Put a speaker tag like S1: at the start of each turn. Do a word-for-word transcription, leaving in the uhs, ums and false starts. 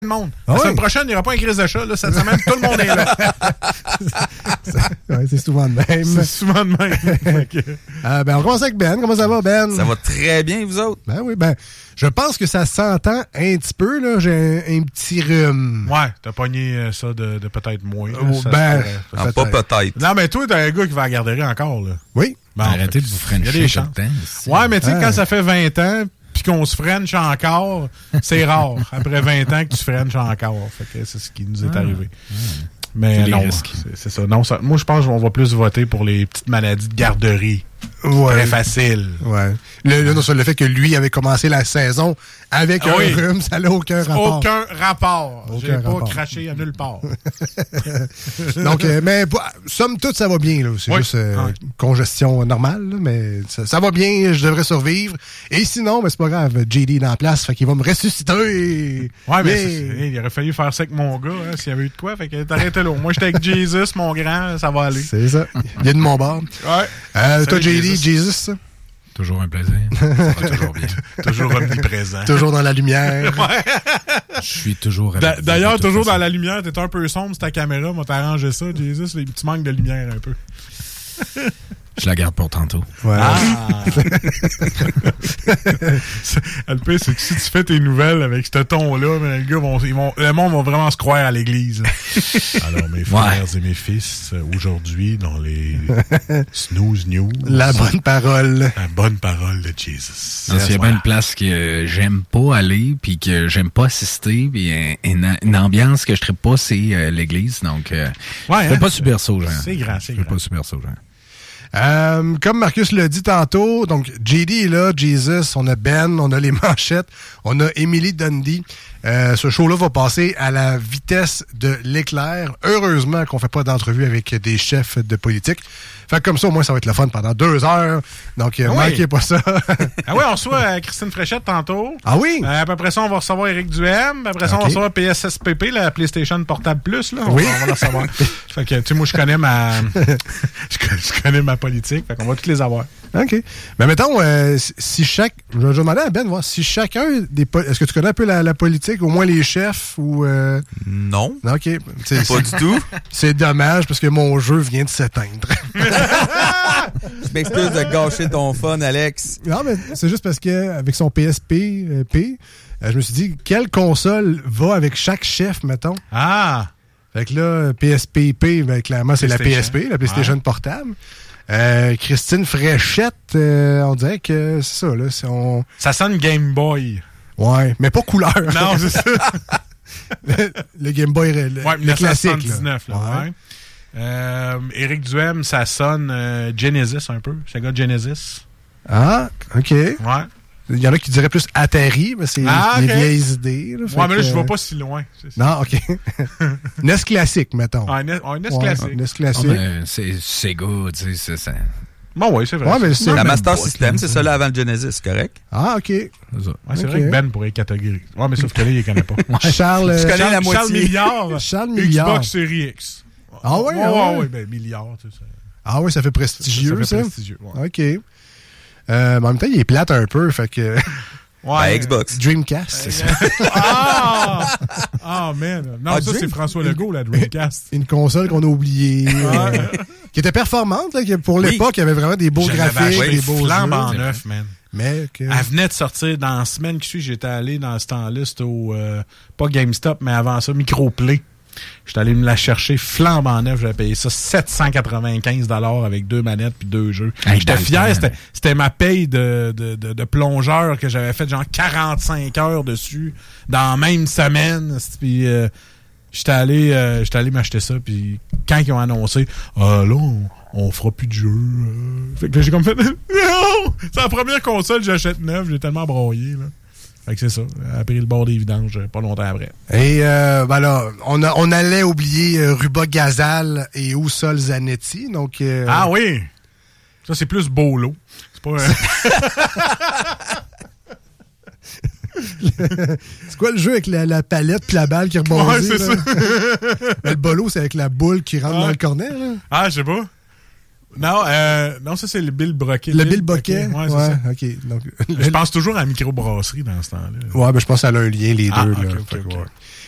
S1: de monde.
S2: Ah
S1: la
S2: oui?
S1: semaine prochaine, il n'y aura pas un crise de chat. Là. Cette semaine, tout le monde est là.
S2: Ouais, c'est souvent de même.
S1: C'est souvent de même.
S2: euh, ben, on commence avec Ben. Comment ça va, Ben?
S3: Ça va très bien, vous autres?
S2: Ben oui, ben, je pense que ça s'entend un petit peu, là. J'ai un, un petit rhume.
S1: Ouais, t'as pogné ça de, de peut-être moins. Là,
S2: Oh,
S1: ça
S2: ben,
S3: ah, pas peut-être.
S1: Non, mais toi, t'es un gars qui va à la garderie encore, là.
S2: Oui.
S1: Bon,
S4: arrêtez de vous
S1: il y a des
S4: frencher
S1: chances.
S4: tout le temps.
S1: Ouais, mais tu sais,
S2: Ah.
S1: quand ça fait vingt ans, puis qu'on se french encore, c'est rare. Après vingt ans que tu frenches encore. Fait que c'est ce qui nous est
S4: Ah.
S1: arrivé. Mais
S4: Les
S1: non,
S4: risques.
S1: c'est, c'est ça. Non, ça. Moi, je pense qu'on va plus voter pour les petites maladies de garderie.
S2: Ouais.
S1: Très facile.
S2: Ouais. Le, le, non, sur le fait que lui avait commencé la saison avec
S1: Ah
S2: un
S1: oui.
S2: rhume, ça n'a aucun rapport.
S1: Aucun rapport.
S2: Aucun
S1: J'ai pas
S2: rapport.
S1: craché à nulle part.
S2: Donc, euh, mais bah, somme toute, ça va bien. Là. C'est
S1: Oui.
S2: juste euh,
S1: Ouais.
S2: congestion normale, là, mais ça, ça va bien, je devrais survivre. Et sinon, ben, c'est pas grave, J D est en place, fait qu'il va me ressusciter.
S1: Ouais, mais
S2: Yeah.
S1: c'est, c'est, il aurait fallu faire ça avec mon gars, hein, s'il y avait eu de quoi. Fait que t'arrêtais là. Moi, j'étais avec Jesus, mon grand, ça va aller.
S2: C'est ça. Il est de mon bord.
S1: Ouais.
S2: Euh, toi,
S1: Salut,
S2: J D,
S1: Jesus.
S2: Jesus, ça?
S4: Toujours un plaisir. Ça va toujours bien.
S1: Toujours omniprésent.
S2: Toujours dans la lumière.
S4: Je suis toujours avec
S1: D'a-
S4: vous,
S1: D'ailleurs,
S4: de toute
S1: toujours
S4: façon.
S1: dans la lumière, t'es un peu sombre, c'est ta caméra, m'a t'arrangé ça, Jesus, là, tu manques de lumière un peu.
S4: Je la garde pour tantôt.
S2: Ouais.
S1: Ah! Le pire, c'est que si tu fais tes nouvelles avec ce ton-là, ben, les gars vont, ils vont, le monde va vraiment se croire à l'église. Alors, mes frères et mes fils, euh, aujourd'hui, dans les Snooze News,
S2: La bonne parole.
S1: la bonne parole de Jesus.
S4: Non, s'il y a bien
S1: Voilà.
S4: une place que j'aime pas aller, puis que j'aime pas assister, puis euh, une, une ambiance que je ne pas, c'est euh, l'église. Donc, euh,
S1: Ouais,
S4: je fais
S1: hein?
S4: pas subir ça aux gens.
S1: C'est grand, c'est
S4: Je fais
S1: grand.
S4: pas subir ça aux gens.
S2: Euh, comme Marcus l'a dit tantôt, donc J D est là, Jesus, on a Ben, on a les manchettes, on a Emily Dundee. Euh, ce show-là va passer à la vitesse de l'éclair. Heureusement qu'on fait pas d'entrevue avec des chefs de politique. Fait que comme ça, au moins, ça va être le fun pendant deux heures. Donc, euh,
S1: Ah oui.
S2: manquez pas ça.
S1: Ah ouais, on reçoit euh, Christine Fréchette tantôt.
S2: Ah oui?
S1: Euh, puis après ça, on va recevoir Éric Duhem. Puis après ça, on va
S2: Ok.
S1: recevoir P S S P P, la PlayStation Portable Plus. Là. On,
S2: Oui.
S1: va, on va la recevoir. Fait que, tu sais, moi, je connais ma je connais, je connais ma politique. Fait qu'on va toutes les avoir.
S2: OK. Mais mettons, euh, si- si chaque... Je vais demander à Ben, voir, si chacun des... po- Est-ce que tu connais un peu la, la politique, au moins les chefs ou... Euh...
S3: Non.
S2: Non, OK. C'est,
S3: Pas du tout.
S2: c'est dommage parce que mon jeu vient de s'éteindre.
S3: Je m'excuse de gâcher ton fun, Alex.
S2: Non, mais c'est juste parce que avec son P S P, euh, P, euh, je me suis dit, quelle console va avec chaque chef, mettons?
S1: Ah!
S2: Fait que là, P S P P, ben, clairement, c'est la P S P, la PlayStation
S1: Ouais.
S2: portable. Euh, Christine Fréchette, euh, on dirait que c'est ça, là. C'est on...
S1: Ça sonne Game Boy.
S2: Ouais, mais pas couleur.
S1: Non, c'est ça.
S2: le, le Game Boy, le,
S1: Ouais,
S2: le classique.
S1: dix-neuf, là.
S2: là.
S1: là, ouais. Euh, Éric Duhem, ça sonne euh, Genesis un peu. C'est un gars de Genesis.
S2: Ah, OK.
S1: Ouais.
S2: Il y en a qui diraient plus Atari, mais c'est
S1: Ah,
S2: des
S1: ok.
S2: vieilles idées. Là, fait
S1: Ouais, mais là,
S2: que-
S1: je vais pas si loin. C'est ça.
S2: Non, OK. N E S classique, mettons.
S1: Ah, un N E S, un N E S
S2: Ouais,
S1: classique.
S2: un N E S
S4: Ah,
S2: classique.
S4: ben, c'est Sega, tu sais, c'est ça.
S1: Bon, oui, c'est vrai.
S2: Ouais, mais c'est...
S3: La Master
S4: boîte,
S3: System,
S4: là.
S3: c'est ça là avant le Genesis, correct?
S2: Ah, OK.
S4: C'est ça.
S1: Ouais, c'est
S2: Ok.
S1: vrai que Ben pourrait catégoriser. Ouais, mais sauf que là, il les connaît pas.
S2: Charles...
S3: Je
S2: euh,
S3: connais
S1: Charles,
S3: la moitié.
S1: Charles Milliard.
S2: Charles Milliard.
S1: Xbox Series X.
S2: Ah ouais,
S1: ouais,
S2: ah ouais?
S1: ouais, ben, Milliard, tu sais. ça-
S2: Ah oui, ça fait prestigieux,
S1: ça.
S2: ça.
S1: fait prestigieux, ouais.
S2: OK. Euh, mais en même temps, il est plate un peu, fait que...
S1: Ouais.
S3: Ben, Xbox.
S2: Dreamcast, c'est ça.
S1: Ah! Ah, man. Non,
S3: Ah,
S1: ça,
S3: Dream-
S1: c'est François Legault, la Dreamcast.
S2: Une console qu'on a oubliée. euh, qui était performante, là, qui, pour
S3: Oui.
S2: l'époque, il y avait vraiment des beaux
S1: Je l'avais
S2: graphiques,
S1: acheté
S2: des beaux
S1: flambant
S2: jeux.
S1: neuf, man.
S2: Mais que...
S1: Elle venait de sortir dans la semaine qui suit. J'étais allé dans ce temps-là, c'était au... euh, pas GameStop, mais avant ça, Microplay. J'étais allé me la chercher flambant neuf. J'avais payé ça sept cent quatre-vingt-quinze dollars avec deux manettes puis deux jeux.
S4: Hey,
S1: J'étais
S4: dans le
S1: fier.
S4: temps.
S1: C'était, c'était ma paye de, de, de, de plongeur que j'avais fait genre quarante-cinq heures dessus dans la même semaine. Puis euh, j'étais allé, euh, j'étais allé m'acheter ça. Puis quand ils ont annoncé, ah là, on, on fera plus de jeux. euh. Fait que là, j'ai comme fait, non! C'est la première console que j'achète neuve. J'ai tellement broyé, là. Fait que c'est ça. Après le bord des vidanges, pas longtemps après.
S2: Et euh, ben là, on, a, on allait oublier euh, Ruba Gazal et Oussol Zanetti, donc... euh,
S1: Ah oui! Ça, c'est plus Bolo. C'est pas... euh,
S2: c'est quoi le jeu avec la, la palette puis la balle qui rebondit?
S1: Ouais, c'est
S2: là?
S1: ça.
S2: Ben, le bolo, c'est avec la boule qui rentre
S1: Ah.
S2: dans le cornet, là.
S1: Ah, je sais pas. Non, euh, non, ça, c'est le Bill Broquet.
S2: Le Bill Boquet?
S1: Ouais, c'est ça.
S2: OK. Donc,
S1: Je pense toujours à la microbrasserie dans ce temps-là.
S2: ouais, ben je pense que ça a un lien, les
S1: Ah,
S2: deux.
S1: ok,
S2: là.
S1: ok,
S2: Fait que,
S1: ok.
S2: ouais.